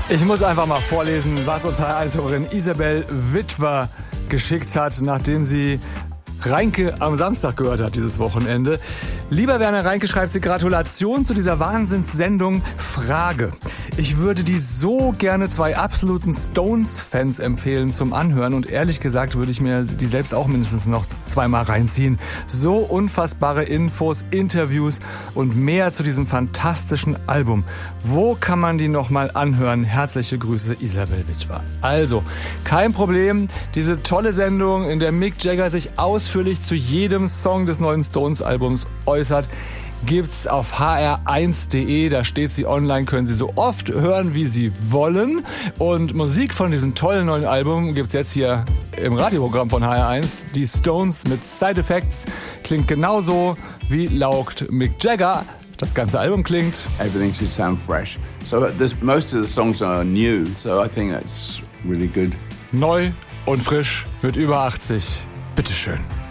Ich muss einfach mal vorlesen, was uns HR1-Hörerin Isabel Witwer geschickt hat, nachdem sie Reinke am Samstag gehört hat, dieses Wochenende. Lieber Werner Reinke, schreibt sie, Gratulation zu dieser Wahnsinnssendung. Frage: Ich würde die so gerne 2 absoluten Stones-Fans empfehlen zum Anhören und ehrlich gesagt würde ich mir die selbst auch mindestens noch 2-mal reinziehen. So unfassbare Infos, Interviews und mehr zu diesem fantastischen Album. Wo kann man die nochmal anhören? Herzliche Grüße, Isabel Witwer. Also, kein Problem, diese tolle Sendung, in der Mick Jagger sich ausführlich zu jedem Song des neuen Stones-Albums äußert, gibt's auf hr1.de, da steht sie online, können Sie so oft hören, wie Sie wollen. Und Musik von diesem tollen neuen Album gibt's jetzt hier im Radioprogramm von HR1. Die Stones mit Side Effects klingt genauso wie laut Mick Jagger. Das ganze Album klingt. Everything should sound fresh. So most of the songs are new, so I think that's really good. Neu und frisch mit über 80. Bitteschön.